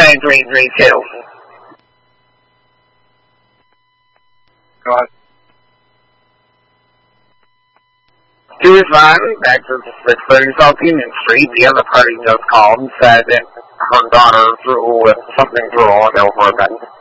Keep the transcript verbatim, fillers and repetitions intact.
nine three three two. Go ahead. He was on back to six thirty South Union Street. The other party just called and said that her daughter threw something through a window for a bed.